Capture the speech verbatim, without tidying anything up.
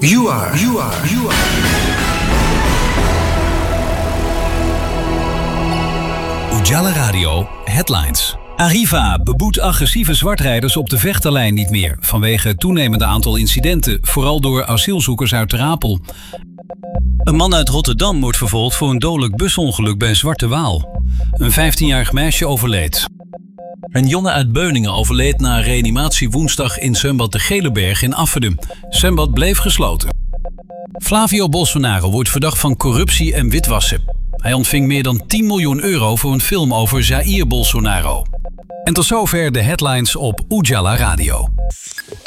You are, you are, you are. Ujala Radio Headlines. Arriva beboet agressieve zwartrijders op de Vechterlijn niet meer vanwege het toenemende aantal incidenten, vooral door asielzoekers uit Ter Apel. Een man uit Rotterdam wordt vervolgd voor een dodelijk busongeluk bij Zwarte Waal. Een vijftienjarig meisje overleed. Een jongen uit Beuningen overleed na een reanimatie woensdag in zwembad de Geleberg in Afferden. Zwembad bleef gesloten. Flavio Bolsonaro wordt verdacht van corruptie en witwassen. Hij ontving meer dan tien miljoen euro voor een film over Jair Bolsonaro. En tot zover de headlines op Ujala Radio.